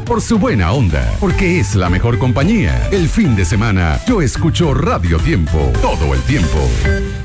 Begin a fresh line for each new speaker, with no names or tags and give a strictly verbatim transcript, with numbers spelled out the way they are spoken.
por su buena onda, porque es la mejor compañía. El fin de semana yo escucho Radio Tiempo todo el tiempo.